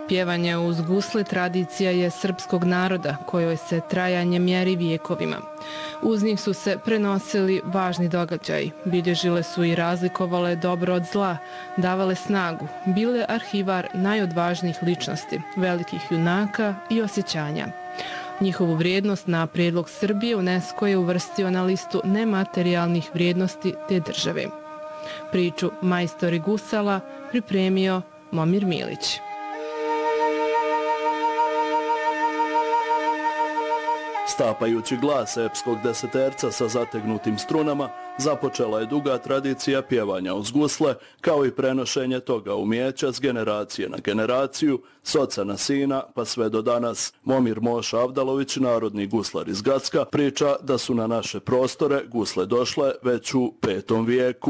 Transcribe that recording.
Pjevanje uz gusle tradicija je srpskog naroda kojoj se trajanje mjeri vijekovima. Uz njih su se prenosili važni događaji, bilježile su i razlikovale dobro od zla, davale snagu, bile arhivar najodvažnijih ličnosti, velikih junaka i osjećanja. Njihovu vrijednost na prijedlog Srbije UNESCO je uvrstio na listu nematerijalnih vrijednosti te države. Priču Majstori gusala pripremio Momir Milić. Stapajući glas epskog deseterca sa zategnutim strunama, započela je duga tradicija pjevanja uz gusle, kao i prenošenje toga umijeća s generacije na generaciju, s oca na sina, pa sve do danas. Momir Moša Avdalović, narodni guslar iz Gacka, priča da su na naše prostore gusle došle već u 5. vijeku.